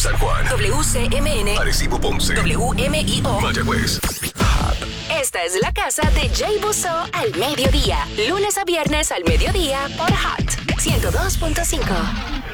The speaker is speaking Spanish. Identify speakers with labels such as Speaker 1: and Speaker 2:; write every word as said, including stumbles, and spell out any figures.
Speaker 1: San Juan.
Speaker 2: W C M N.
Speaker 1: Arecibo, Ponce.
Speaker 2: W M I O.
Speaker 1: Mayagüez.
Speaker 2: Esta es la casa de Jay Busso al mediodía. Lunes a viernes al mediodía por Hot ciento dos punto cinco.